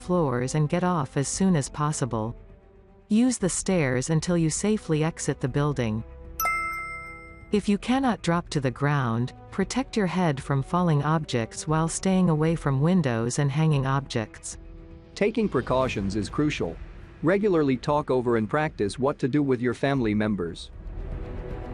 floors and get off as soon as possible. Use the stairs until you safely exit the building. If you cannot drop to the ground, protect your head from falling objects while staying away from windows and hanging objects. Taking precautions is crucial. Regularly talk over and practice what to do with your family members.